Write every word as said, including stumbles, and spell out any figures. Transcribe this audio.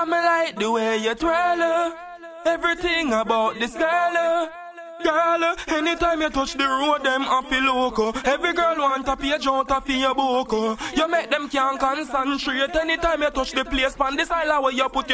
I me like the way you twirl, uh, everything about this girl. Uh, Girl, uh, anytime you touch the road, them I feel loco. Every girl want a page out of your book. You make them can't concentrate. Anytime you touch the place, pan this island where you put your